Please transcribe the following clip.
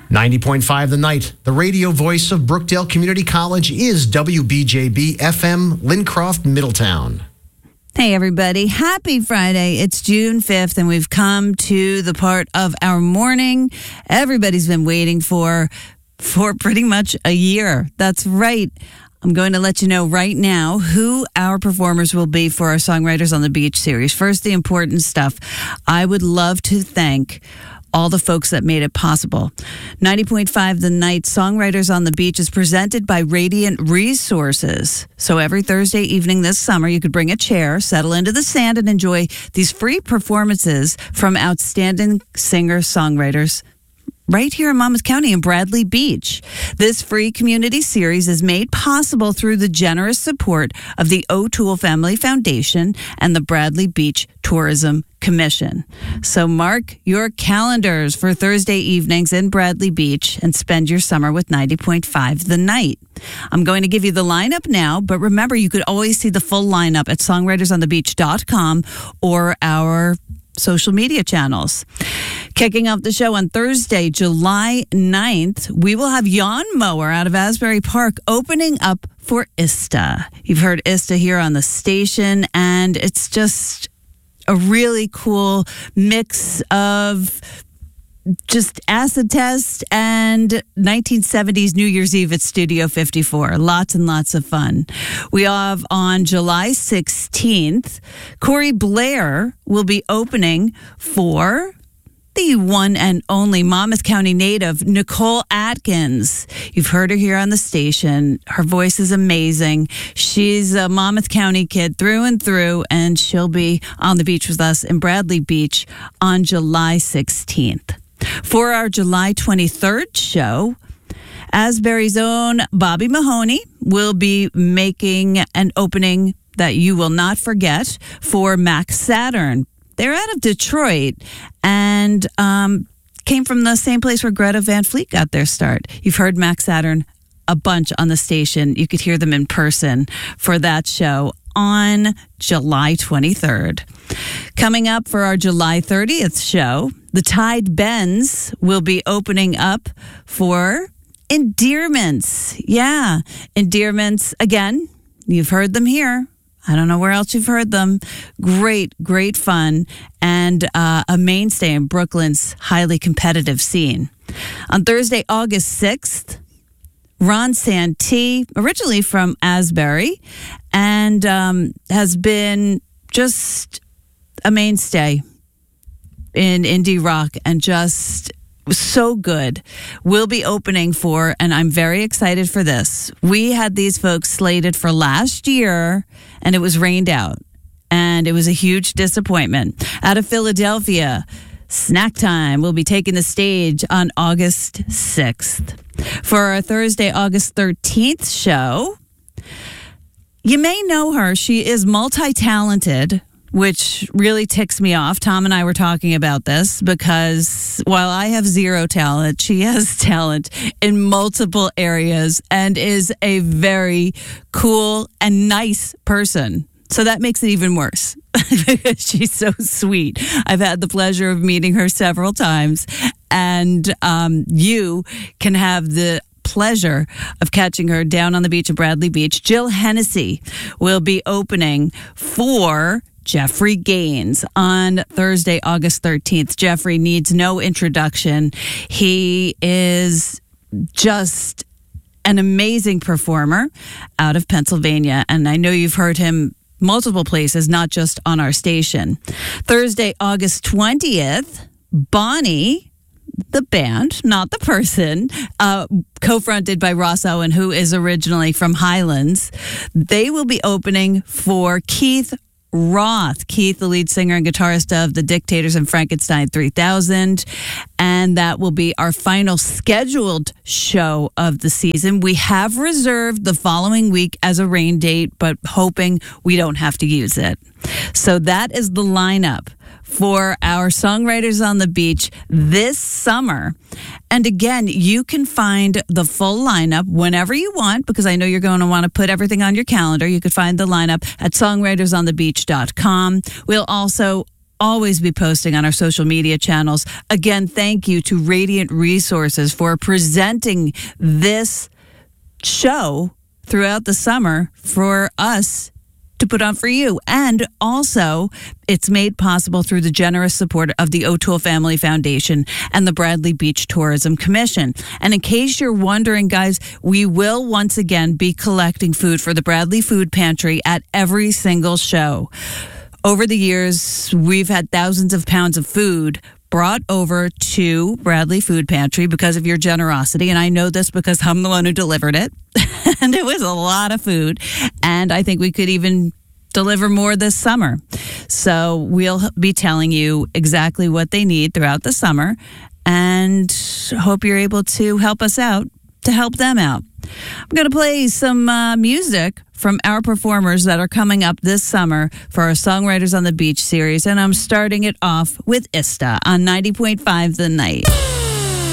90.5 The Night, the radio voice of Brookdale Community College, is WBJB FM, Lincroft, Middletown. Hey, everybody. Happy Friday. It's June 5th, and we've come to the part of our morning everybody's been waiting for pretty much a year. That's right. I'm going to let you know right now who our performers will be for our Songwriters on the Beach series. First, the important stuff. I would love to thank all the folks that made it possible. 90.5 The Night Songwriters on the Beach is presented by Radiant Resources. So every Thursday evening this summer, you could bring a chair, settle into the sand, and enjoy these free performances from outstanding singer-songwriters right here in Monmouth County in Bradley Beach. This free community series is made possible through the generous support of the O'Toole Family Foundation and the Bradley Beach Tourism Commission. So mark your calendars for Thursday evenings in Bradley Beach and spend your summer with 90.5 The Night. I'm going to give you the lineup now, but remember, you could always see the full lineup at songwritersonthebeach.com or our social media channels. Kicking off the show on Thursday, July 9th, we will have Jan Mower out of Asbury Park opening up for ISTA. You've heard ISTA here on the station, and it's just a really cool mix of just acid test and 1970s New Year's Eve at Studio 54. Lots and lots of fun. We have on July 16th, Corey Blair will be opening for the one and only Monmouth County native, Nicole Atkins. You've heard her here on the station. Her voice is amazing. She's a Monmouth County kid through and through, and she'll be on the beach with us in Bradley Beach on July 16th. For our July 23rd show, Asbury's own Bobby Mahoney will be making an opening that you will not forget for Mac Saturn. They're out of Detroit and came from the same place where Greta Van Fleet got their start. You've heard Mac Saturn a bunch on the station. You could hear them in person for that show on July 23rd. Coming up for our July 30th show, the Tide Bends will be opening up for Endearments. Yeah, Endearments. Again, you've heard them here. I don't know where else you've heard them. Great, great fun, and a mainstay in Brooklyn's highly competitive scene. On Thursday, August 6th, Ron Santee, originally from Asbury, and has been just a mainstay in indie rock and just so good, will be opening for, and I'm very excited for this. We had these folks slated for last year, and it was rained out, and it was a huge disappointment. Out of Philadelphia, Snack Time will be taking the stage on August 6th. For our Thursday, August 13th show, you may know her. She is multi-talented, which really ticks me off. Tom and I were talking about this because while I have zero talent, she has talent in multiple areas and is a very cool and nice person. So that makes it even worse because she's so sweet. I've had the pleasure of meeting her several times, and you can have the pleasure of catching her down on the beach at Bradley Beach. Jill Hennessy will be opening for Jeffrey Gaines on Thursday, August 13th. Jeffrey needs no introduction. He is just an amazing performer out of Pennsylvania, and I know you've heard him multiple places, not just on our station. Thursday, August 20th, Bonnie, the band, not the person, co-fronted by Ross Owen, who is originally from Highlands. They will be opening for Keith Roth. Keith, the lead singer and guitarist of The Dictators and Frankenstein 3000. And that will be our final scheduled show of the season. We have reserved the following week as a rain date, but hoping we don't have to use it. So that is the lineup for our Songwriters on the Beach this summer. And again, you can find the full lineup whenever you want, because I know you're going to want to put everything on your calendar. You could find the lineup at songwritersonthebeach.com. We'll also always be posting on our social media channels. Again, thank you to Radiant Resources for presenting this show throughout the summer for us to put on for you. And also, it's made possible through the generous support of the O'Toole Family Foundation and the Bradley Beach Tourism Commission. And in case you're wondering, guys, we will once again be collecting food for the Bradley Food Pantry at every single show. Over the years, we've had thousands of pounds of food brought over to Bradley Food Pantry because of your generosity. And I know this because I'm the one who delivered it. And it was a lot of food. And I think we could even deliver more this summer. So we'll be telling you exactly what they need throughout the summer. And hope you're able to help us out to help them out. I'm going to play some music from our performers that are coming up this summer for our Songwriters on the Beach series. And I'm starting it off with Ista on 90.5 The Night.